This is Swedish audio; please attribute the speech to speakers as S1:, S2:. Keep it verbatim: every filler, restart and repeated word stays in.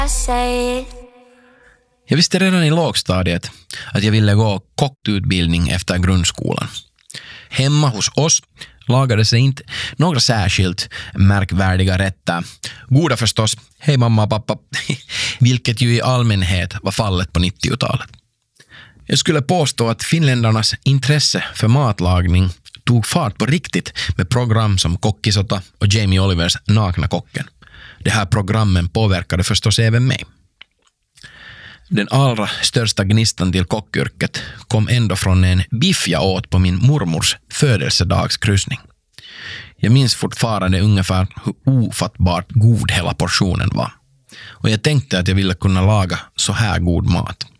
S1: Jag visste redan i lågstadiet att jag ville gå kockutbildning efter grundskolan. Hemma hos oss lagade sig inte några särskilt märkvärdiga rätter. Goda förstås, hej mamma och pappa, vilket ju i allmänhet var fallet på nittiotalet. Jag skulle påstå att finländarnas intresse för matlagning tog fart på riktigt med program som Kokkisota och Jamie Olivers Nakna kocken. Det här programmen påverkade förstås även mig. Den allra största gnistan till kockyrket kom ändå från en biff jag åt på min mormors födelsedagskryssning. Jag minns fortfarande ungefär hur ofattbart god hela portionen var. Och jag tänkte att jag ville kunna laga så här god mat.